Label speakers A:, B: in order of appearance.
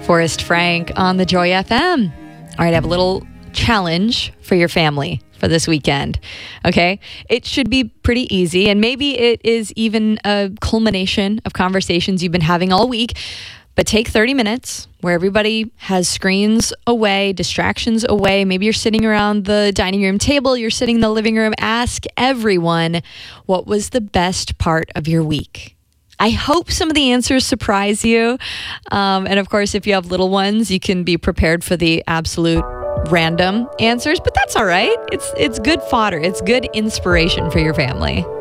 A: Forrest Frank on the Joy FM. All right, I have a little challenge for your family for this weekend. Okay, it should be pretty easy, and maybe it is even a culmination of conversations you've been having all week. But take 30 minutes where everybody has screens away, distractions away. Maybe you're sitting around the dining room table, you're sitting in the living room. Ask everyone, what was the best part of your week? I hope some of the answers surprise you. And of course, if you have little ones, you can be prepared for the absolute random answers, but that's all right. It's good fodder. It's good inspiration for your family.